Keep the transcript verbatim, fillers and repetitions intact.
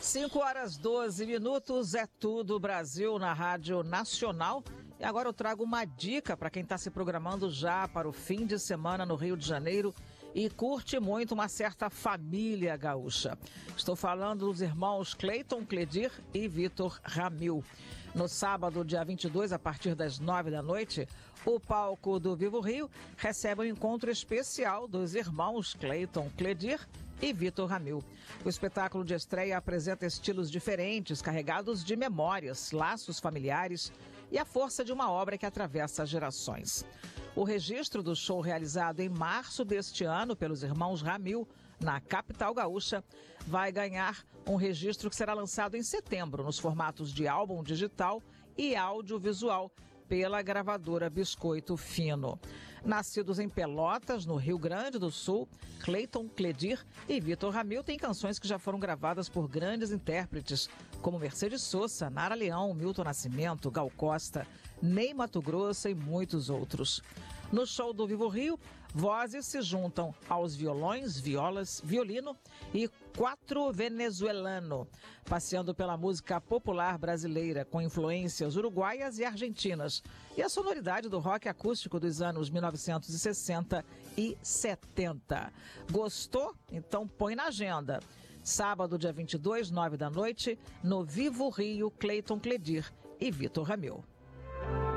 cinco horas doze minutos, é tudo Brasil na Rádio Nacional. E agora eu trago uma dica para quem está se programando já para o fim de semana no Rio de Janeiro e curte muito uma certa família gaúcha. Estou falando dos irmãos Cleiton Cledir e Vitor Ramil. No sábado, dia vinte e dois, a partir das nove da noite, o palco do Vivo Rio recebe um encontro especial dos irmãos Cleiton Cledir e Vitor Ramil. O espetáculo de estreia apresenta estilos diferentes, carregados de memórias, laços familiares e a força de uma obra que atravessa gerações. O registro do show realizado em março deste ano pelos irmãos Ramil, na capital gaúcha, vai ganhar um registro que será lançado em setembro, nos formatos de álbum digital e audiovisual, pela gravadora Biscoito Fino. Nascidos em Pelotas, no Rio Grande do Sul, Cleiton Cledir e Vitor Ramil têm canções que já foram gravadas por grandes intérpretes, como Mercedes Sosa, Nara Leão, Milton Nascimento, Gal Costa, Ney Matogrosso e muitos outros. No show do Vivo Rio, vozes se juntam aos violões, violas, violino e quatro venezuelano, passeando pela música popular brasileira com influências uruguaias e argentinas e a sonoridade do rock acústico dos anos mil novecentos e sessenta e setenta. Gostou? Então põe na agenda. Sábado, dia vinte e dois, nove da noite, no Vivo Rio, Cleiton Cledir e Vitor Ramil.